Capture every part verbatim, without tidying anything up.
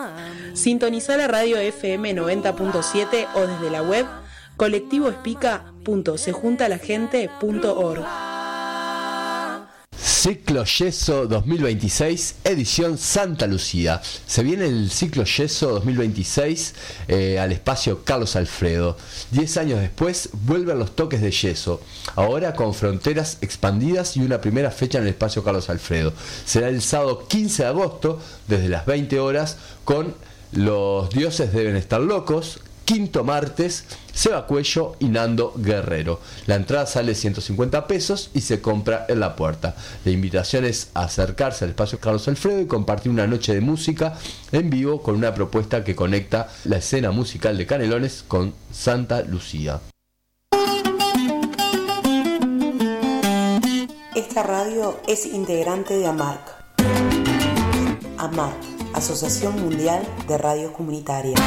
Sintonizá la radio F M noventa punto siete o desde la web colectivoespica punto sejuntalaGente punto org. Ciclo Yeso dos mil veintiséis, edición Santa Lucía. Se viene el Ciclo Yeso dos mil veintiséis eh, al espacio Carlos Alfredo. Diez años después vuelven los toques de yeso, ahora con fronteras expandidas y una primera fecha en el espacio Carlos Alfredo. Será el sábado quince de agosto desde las veinte horas con Los Dioses Deben Estar Locos, Quinto Martes, Seba Cuello y Nando Guerrero. La entrada sale ciento cincuenta pesos y se compra en la puerta. La invitación es a acercarse al espacio Carlos Alfredo y compartir una noche de música en vivo con una propuesta que conecta la escena musical de Canelones con Santa Lucía. Esta radio es integrante de AMARC. AMARC, Asociación Mundial de Radios Comunitarias.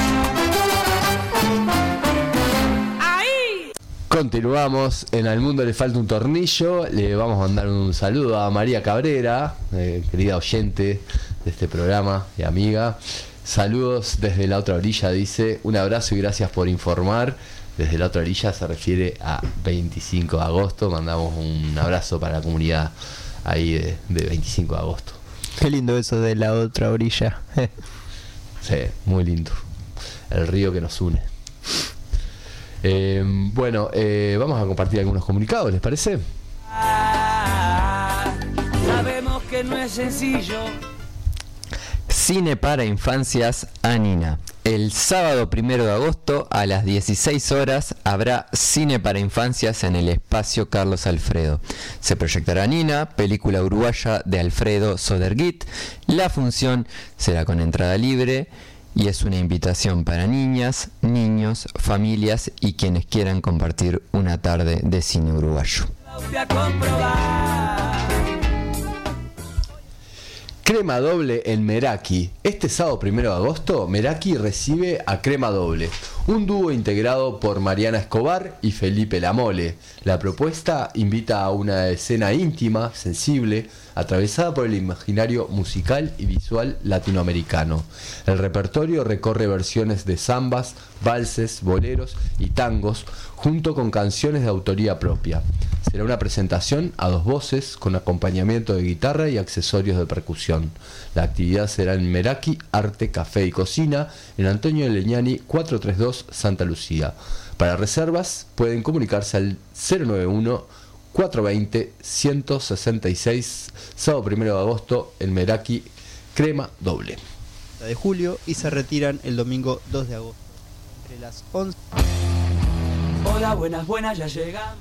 Continuamos en Al Mundo Le Falta un Tornillo. Le vamos a mandar un saludo a María Cabrera, eh, querida oyente de este programa y amiga. Saludos desde la otra orilla, dice. Un abrazo y gracias por informar. Desde la otra orilla se refiere a veinticinco de agosto. Mandamos un abrazo para la comunidad ahí de, de veinticinco de agosto. Qué lindo eso de la otra orilla. Sí, muy lindo. El río que nos une. Eh, bueno, eh, vamos a compartir algunos comunicados, ¿les parece? Ah, sabemos que no es sencillo. Cine para infancias Anina. El sábado primero de agosto a las dieciséis horas habrá Cine para infancias en el espacio Carlos Alfredo. Se proyectará Nina, película uruguaya de Alfredo Soderguit. La función será con entrada libre y es una invitación para niñas, niños, familias y quienes quieran compartir una tarde de cine uruguayo. Crema Doble en Meraki. Este sábado primero de agosto, Meraki recibe a Crema Doble, un dúo integrado por Mariana Escobar y Felipe Lamole. La propuesta invita a una escena íntima, sensible, atravesada por el imaginario musical y visual latinoamericano. El repertorio recorre versiones de zambas, valses, boleros y tangos, junto con canciones de autoría propia. Será una presentación a dos voces con acompañamiento de guitarra y accesorios de percusión. La actividad será en Meraki Arte, Café y Cocina, en Antonio Leñani cuatrocientos treinta y dos, Santa Lucía. Para reservas pueden comunicarse al cero noventa y uno, cuatrocientos veinte, ciento sesenta y seis, sábado primero de agosto en Meraki, Crema Doble. De julio y se retiran el domingo dos de agosto entre las once. Hola, buenas, buenas, ya llegamos.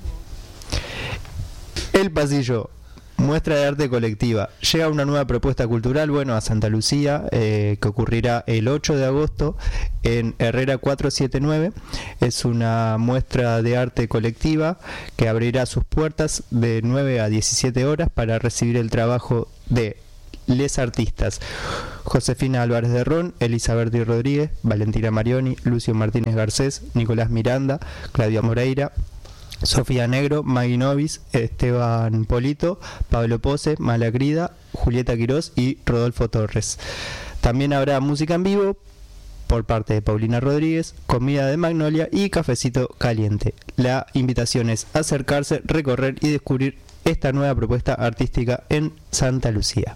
El Pasillo, muestra de arte colectiva. Llega una nueva propuesta cultural, bueno, a Santa Lucía, eh, que ocurrirá el ocho de agosto en Herrera cuatrocientos setenta y nueve. Es una muestra de arte colectiva que abrirá sus puertas de nueve a diecisiete horas para recibir el trabajo de les artistas Josefina Álvarez de Ron, Elizabeth Rodríguez, Valentina Marioni, Lucio Martínez Garcés, Nicolás Miranda, Claudia Moreira, Sofía Negro, Maggie Novis, Esteban Polito, Pablo Pose, Malagrida, Julieta Quirós y Rodolfo Torres. También habrá música en vivo por parte de Paulina Rodríguez, comida de Magnolia y cafecito caliente. La invitación es acercarse, recorrer y descubrir esta nueva propuesta artística en Santa Lucía.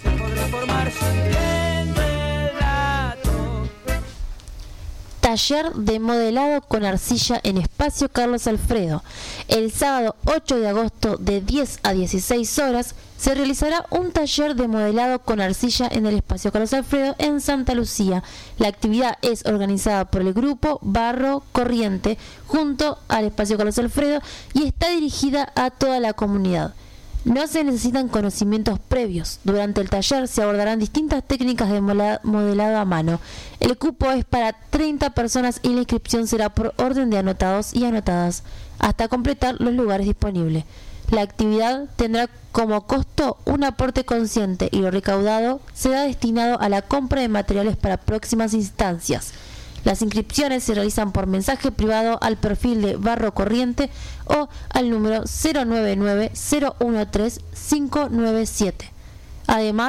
Taller de modelado con arcilla en espacio Carlos Alfredo. El sábado ocho de agosto de diez a dieciséis horas se realizará un taller de modelado con arcilla en el espacio Carlos Alfredo en Santa Lucía. La actividad es organizada por el grupo Barro Corriente junto al espacio Carlos Alfredo y está dirigida a toda la comunidad. No se necesitan conocimientos previos. Durante el taller se abordarán distintas técnicas de modelado a mano. El cupo es para treinta personas y la inscripción será por orden de anotados y anotadas hasta completar los lugares disponibles. La actividad tendrá como costo un aporte consciente y lo recaudado será destinado a la compra de materiales para próximas instancias. Las inscripciones se realizan por mensaje privado al perfil de Barro Corriente o al número cero nueve nueve, cero uno tres, cinco nueve siete. Además,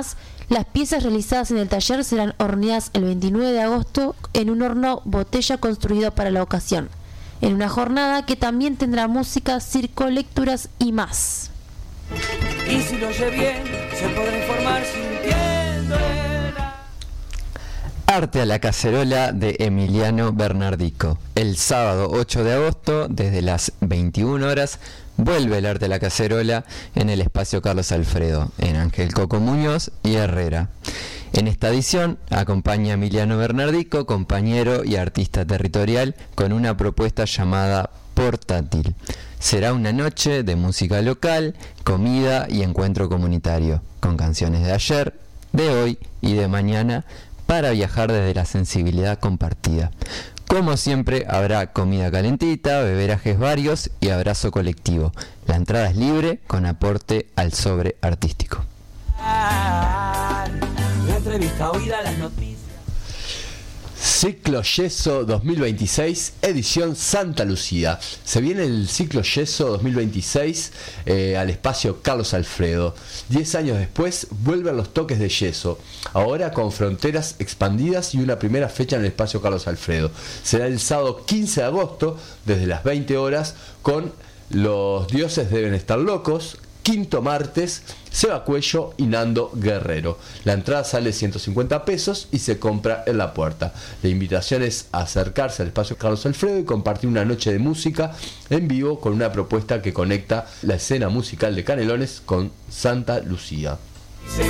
Las piezas realizadas en el taller serán horneadas el veintinueve de agosto en un horno botella construido para la ocasión, en una jornada que también tendrá música, circo, lecturas y más. Y si lo oye bien, se podrá informar sintiendo el... Arte a la cacerola de Emiliano Bernardico. El sábado ocho de agosto, desde las veintiuna horas, vuelve el Arte a la cacerola en el espacio Carlos Alfredo, en Ángel Coco Muñoz y Herrera. En esta edición acompaña a Emiliano Bernardico, compañero y artista territorial, con una propuesta llamada Portátil. Será una noche de música local, comida y encuentro comunitario, con canciones de ayer, de hoy y de mañana, para viajar desde la sensibilidad compartida. Como siempre, habrá comida calentita, beberajes varios y abrazo colectivo. La entrada es libre, con aporte al sobre artístico. La entrevista oída, las noticias. Ciclo Yeso dos mil veintiséis, edición Santa Lucía. Se viene el Ciclo Yeso dos mil veintiséis eh, al espacio Carlos Alfredo. Diez años después vuelven los toques de yeso, ahora con fronteras expandidas y una primera fecha en el espacio Carlos Alfredo. Será el sábado quince de agosto, desde las veinte horas, con Los Dioses Deben Estar Locos, Quinto Martes, Seba Cuello y Nando Guerrero. La entrada sale ciento cincuenta pesos y se compra en la puerta. La invitación es a acercarse al espacio Carlos Alfredo y compartir una noche de música en vivo con una propuesta que conecta la escena musical de Canelones con Santa Lucía.